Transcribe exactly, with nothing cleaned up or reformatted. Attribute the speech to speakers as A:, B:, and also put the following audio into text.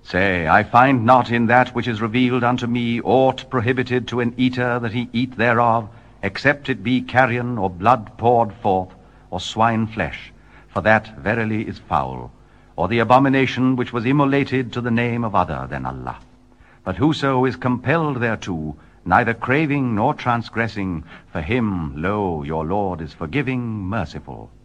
A: Say, I find not in that which is revealed unto me aught prohibited to an eater that he eat thereof, except it be carrion, or blood poured forth, or swine flesh, for that verily is foul, or the abomination which was immolated to the name of other than Allah. But whoso is compelled thereto, neither craving nor transgressing, for him, lo, your Lord is forgiving, merciful.